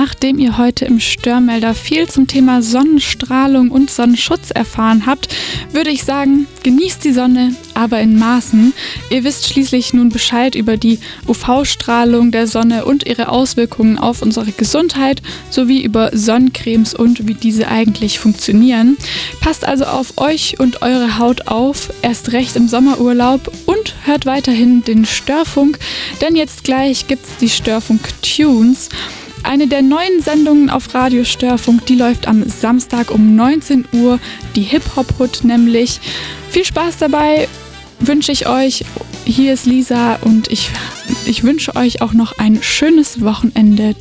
nachdem ihr heute im Störmelder viel zum Thema Sonnenstrahlung und Sonnenschutz erfahren habt, würde ich sagen, genießt die Sonne, aber in Maßen. Ihr wisst schließlich nun Bescheid über die UV-Strahlung der Sonne und ihre Auswirkungen auf unsere Gesundheit, sowie über Sonnencremes und wie diese eigentlich funktionieren. Passt also auf euch und eure Haut auf, erst recht im Sommerurlaub, und hört weiterhin den Störfunk, denn jetzt gleich gibt's die Störfunk Tunes. Eine der neuen Sendungen auf Radio Störfunk, die läuft am Samstag um 19 Uhr, die Hip-Hop-Hood nämlich. Viel Spaß dabei wünsche ich euch. Hier ist Lisa und ich wünsche euch auch noch ein schönes Wochenende.